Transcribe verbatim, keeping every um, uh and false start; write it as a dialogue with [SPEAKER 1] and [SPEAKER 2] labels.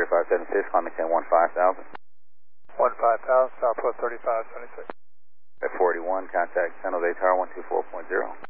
[SPEAKER 1] thirty-five seventy-six, climb maintain one five thousand.
[SPEAKER 2] one five thousand, Southwest thirty-five seventy-six.
[SPEAKER 1] At forty-one, contact San Jose Tower one two four point zero.